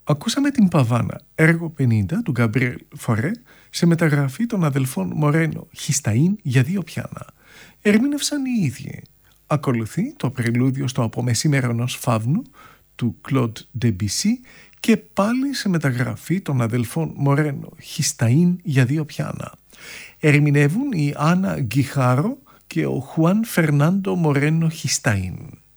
Ακούσαμε την Παβάνα, έργο 50 του Γκαμπριέλ Φορέ, σε μεταγραφή των αδελφών Μορένο Χισταΐν για δύο πιάνα. Ερμήνευσαν οι ίδιοι. Ακολουθεί το πρελούδιο στο «Απομεσήμερονος φαύνου» του Κλοντ Ντεμπισί και πάλι σε μεταγραφή των αδελφών Μορένο Χισταΐν για δύο πιάνα. Ερμηνεύουν η Άννα Γκιχάρο και ο Χουάν Φερνάντο Μορένο Χισταΐν.